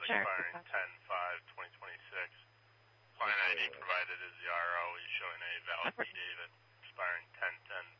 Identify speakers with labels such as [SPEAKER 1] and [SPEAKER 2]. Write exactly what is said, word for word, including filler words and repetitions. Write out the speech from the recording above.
[SPEAKER 1] Sure.
[SPEAKER 2] expiring ten five twenty twenty-six. Client I D provided is the R O is showing a valid affidavit expiring ten ten